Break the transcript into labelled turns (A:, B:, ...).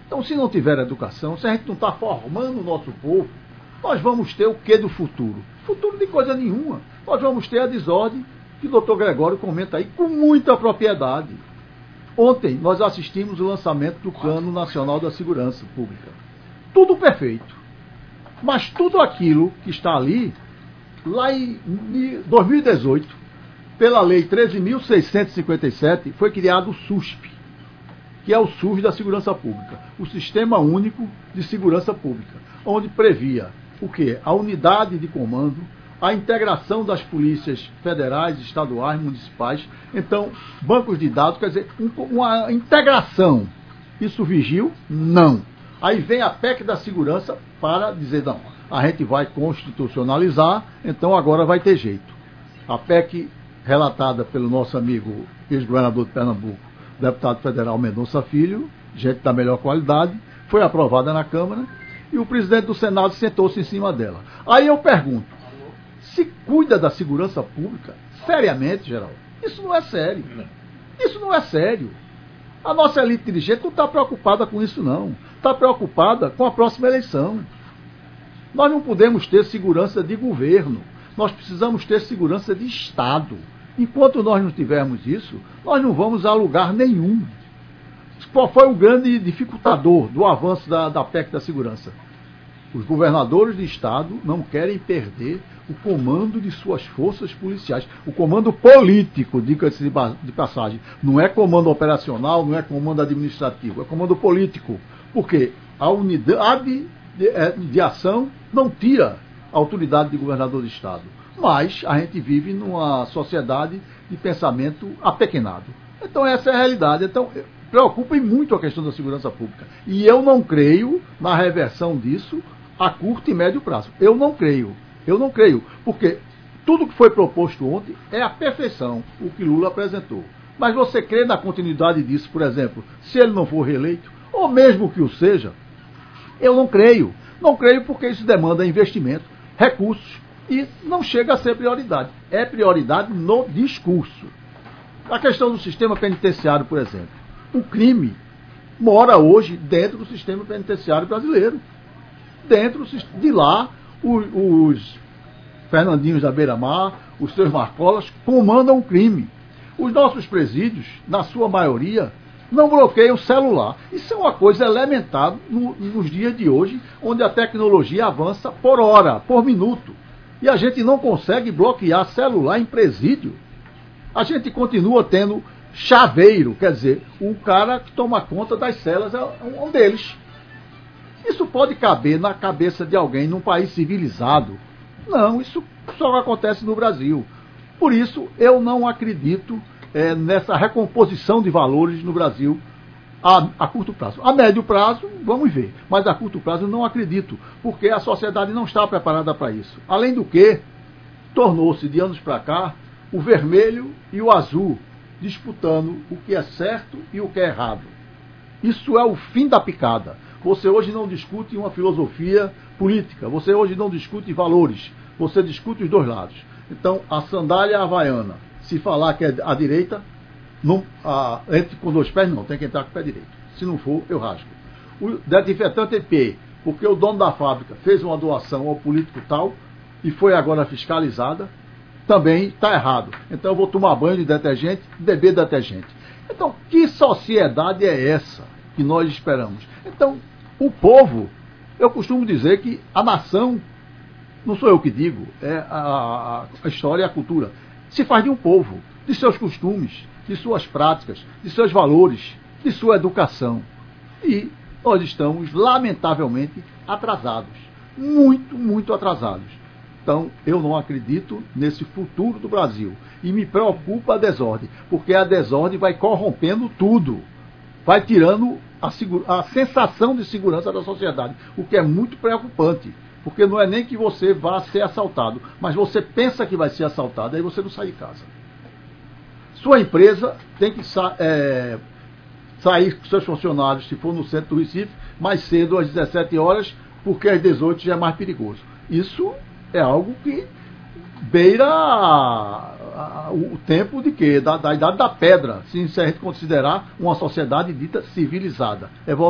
A: Então, se não tiver educação, se a gente não está formando o nosso povo, nós vamos ter o que do futuro? Futuro de coisa nenhuma. Nós vamos ter a desordem que o doutor Gregório comenta aí com muita propriedade. Ontem nós assistimos o lançamento do Plano Nacional da Segurança Pública. Tudo perfeito. Mas tudo aquilo que está ali, lá em 2018, pela Lei 13.657, foi criado o SUSP, que é o SUS da Segurança Pública, o Sistema Único de Segurança Pública, onde previa o quê? A unidade de comando, a integração das polícias federais, estaduais, municipais, então, bancos de dados, quer dizer, uma integração. Isso vigiu? Não. Aí vem a PEC da segurança para dizer, não, a gente vai constitucionalizar, então agora vai ter jeito. A PEC relatada pelo nosso amigo ex-governador de Pernambuco, deputado federal Mendonça Filho, gente da melhor qualidade, foi aprovada na Câmara e o presidente do Senado sentou-se em cima dela. Aí eu pergunto, se cuida da segurança pública, seriamente, Geraldo? Isso não é sério. Isso não é sério. A nossa elite dirigente não está preocupada com isso, não. Está preocupada com a próxima eleição. Nós não podemos ter segurança de governo. Nós precisamos ter segurança de Estado. Enquanto nós não tivermos isso, nós não vamos a lugar nenhum. Qual foi o grande dificultador do avanço da PEC da segurança? Os governadores de Estado não querem perder o comando de suas forças policiais. O comando político, diga-se de passagem. Não é comando operacional, não é comando administrativo, é comando político. Porque a unidade de ação não tira a autoridade de governador de Estado. Mas a gente vive numa sociedade de pensamento apequenado. Então essa é a realidade. Então preocupa muito a questão da segurança pública. E eu não creio na reversão disso a curto e médio prazo. Eu não creio. Porque tudo que foi proposto ontem é a perfeição, o que Lula apresentou. Mas você crê na continuidade disso, por exemplo, se ele não for reeleito, ou mesmo que o seja? Eu não creio. Não creio porque isso demanda investimento, recursos, e não chega a ser prioridade. É prioridade no discurso. A questão do sistema penitenciário, por exemplo. O crime mora hoje dentro do sistema penitenciário brasileiro. Dentro de lá, os Fernandinhos da Beira-Mar, os seus Marcolas, comandam o crime. Os nossos presídios, na sua maioria, não bloqueiam o celular. Isso é uma coisa elementar nos dias de hoje, onde a tecnologia avança por hora, por minuto. E a gente não consegue bloquear celular em presídio. A gente continua tendo chaveiro, quer dizer, o cara que toma conta das celas é um deles. Isso pode caber na cabeça de alguém num país civilizado? Não, isso só acontece no Brasil. Por isso, eu não acredito nessa recomposição de valores no Brasil a curto prazo. A médio prazo, vamos ver. Mas a curto prazo, não acredito, porque a sociedade não está preparada para isso. Além do que, tornou-se, de anos para cá, o vermelho e o azul disputando o que é certo e o que é errado. Isso é o fim da picada. Você hoje não discute uma filosofia política, você hoje não discute valores, você discute os dois lados. Então, a sandália havaiana, se falar que é à direita, não, entre com dois pés, não, tem que entrar com o pé direito. Se não for, eu rasgo. O desinfetante EP, porque o dono da fábrica fez uma doação ao político tal e foi agora fiscalizada, também está errado. Então eu vou tomar banho de detergente, beber detergente. Então, que sociedade é essa que nós esperamos? Então, o povo, eu costumo dizer que a nação, não sou eu que digo, é a história e a cultura, se faz de um povo, de seus costumes, de suas práticas, de seus valores, de sua educação. E nós estamos, lamentavelmente, atrasados. Muito, muito atrasados. Então, eu não acredito nesse futuro do Brasil. E me preocupa a desordem, porque a desordem vai corrompendo tudo. Vai tirando a sensação de segurança da sociedade, o que é muito preocupante. Porque não é nem que você vá ser assaltado, mas você pensa que vai ser assaltado, aí você não sai de casa. Sua empresa tem que sair com seus funcionários, se for no centro do Recife, mais cedo, às 17 horas, porque às 18 já é mais perigoso. Isso é algo que beira o tempo de quê? Da idade da pedra, se a gente considerar uma sociedade dita civilizada.